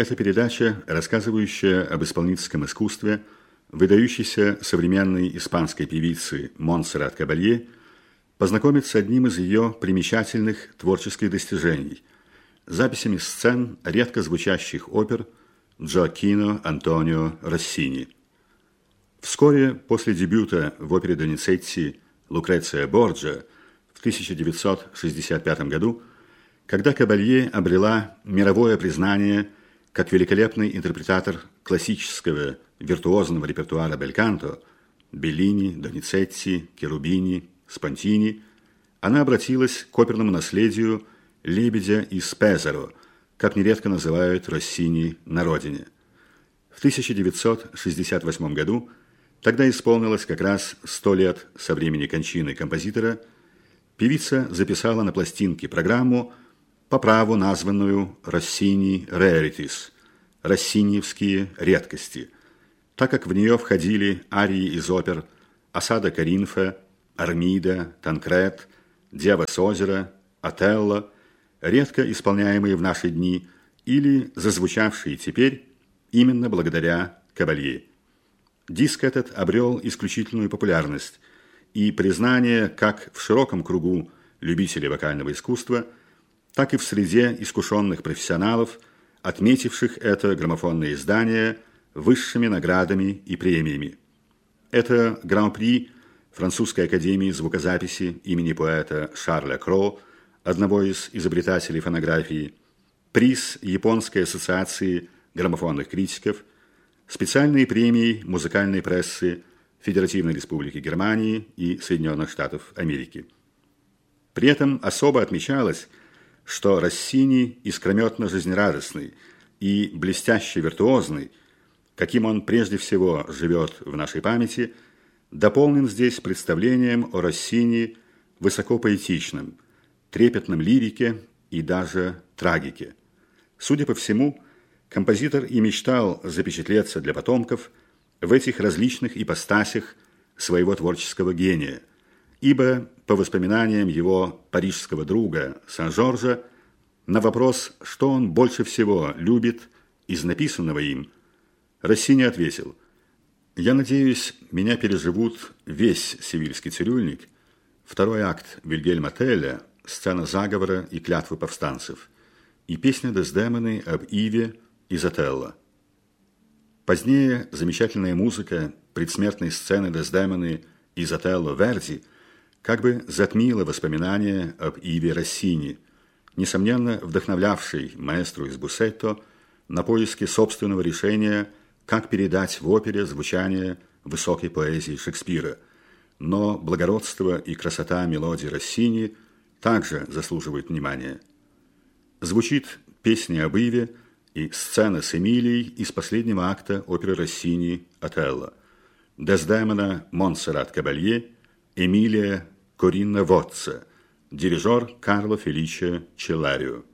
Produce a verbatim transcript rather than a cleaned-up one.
Это передача, рассказывающая об исполнительском искусстве выдающейся современной испанской певицы Монсеррат Кабалье, познакомит с одним из ее примечательных творческих достижений – записями сцен редко звучащих опер Джоаккино Антонио Россини. Вскоре после дебюта в опере Доницетти «Лукреция Борджиа» в тысяча девятьсот шестьдесят пятом году, когда Кабалье обрела мировое признание как великолепный интерпретатор классического виртуозного репертуара бельканто Беллини, Доницетти, Черубини, Спонтини, она обратилась к оперному наследию «Лебедя из Пезаро», как нередко называют Россини на родине. В тысяча девятьсот шестьдесят восьмом году, тогда исполнилось как раз сто лет со времени кончины композитора, певица записала на пластинке программу, по праву названную «Россини Rarities» – «Россиниевские редкости», так как в нее входили арии из опер «Осада Коринфа», «Армида», «Танкрет», «Дева с озера», «Отелло», редко исполняемые в наши дни или зазвучавшие теперь именно благодаря Кабалье. Диск этот обрел исключительную популярность и признание как в широком кругу любителей вокального искусства, так и в среде искушенных профессионалов, отметивших это граммофонное издание высшими наградами и премиями. Это гран-при Французской академии звукозаписи имени поэта Шарля Кро, одного из изобретателей фонографии, приз Японской ассоциации граммофонных критиков, специальные премии музыкальной прессы Федеративной Республики Германии и Соединенных Штатов Америки. При этом особо отмечалось, что Россини искрометно жизнерадостный и блестяще виртуозный, каким он прежде всего живет в нашей памяти, дополнен здесь представлением о Россини высокопоэтичном, трепетном лирике и даже трагике. Судя по всему, композитор и мечтал запечатлеться для потомков в этих различных ипостасях своего творческого гения, ибо, по воспоминаниям его парижского друга Сен-Жоржа, на вопрос, что он больше всего любит из написанного им, Россини ответил: «Я надеюсь, меня переживут весь «Севильский цирюльник», второй акт Вильгельма Телля, сцена заговора и клятвы повстанцев, и песня Дездемоны об Иве из Отелло». Позднее замечательная музыка предсмертной сцены Дездемоны из Отелло Верди как бы затмила воспоминания об Иве Россини, несомненно вдохновлявшей маэстру из Буссетто на поиски собственного решения, как передать в опере звучание высокой поэзии Шекспира. Но благородство и красота мелодии Россини также заслуживают внимания. Звучит песня об Иве и сцена с Эмилией из последнего акта оперы Россини «Отелло». Дездемона Монсеррат Кабалье, Эмилия Коринна Воцца, дирижер Карло Феличе Челларио.